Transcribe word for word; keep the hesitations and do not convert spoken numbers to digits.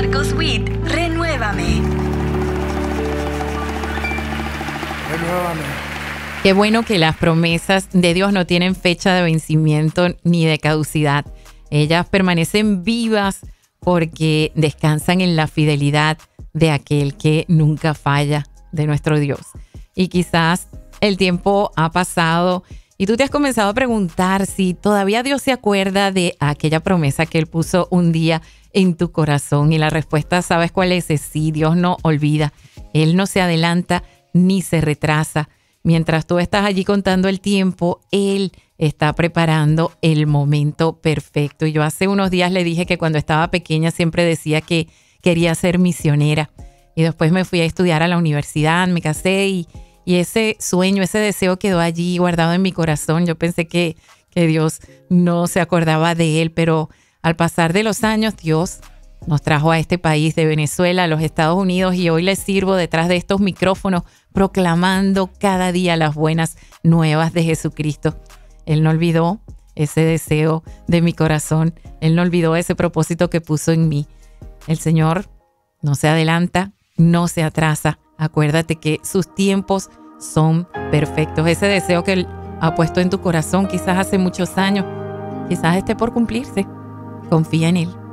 Marcos Witt, Renuévame. Renuévame. Qué bueno que las promesas de Dios no tienen fecha de vencimiento ni de caducidad. Ellas permanecen vivas porque descansan en la fidelidad de aquel que nunca falla, de nuestro Dios. Y quizás el tiempo ha pasado y tú te has comenzado a preguntar si todavía Dios se acuerda de aquella promesa que Él puso un día en tu corazón. Y la respuesta, ¿sabes cuál es? Es sí, Dios no olvida. Él no se adelanta ni se retrasa. Mientras tú estás allí contando el tiempo, Él está preparando el momento perfecto. Y yo hace unos días le dije que cuando estaba pequeña siempre decía que quería ser misionera. Y después me fui a estudiar a la universidad, me casé y, y ese sueño, ese deseo quedó allí guardado en mi corazón. Yo pensé que, que Dios no se acordaba de él, pero al pasar de los años, Dios nos trajo a este país de Venezuela, a los Estados Unidos, y hoy les sirvo detrás de estos micrófonos proclamando cada día las buenas nuevas de Jesucristo. Él no olvidó ese deseo de mi corazón. Él no olvidó ese propósito que puso en mí. El Señor no se adelanta, no se atrasa. Acuérdate que sus tiempos son perfectos. Ese deseo que Él ha puesto en tu corazón quizás hace muchos años, quizás esté por cumplirse. Confía en Él.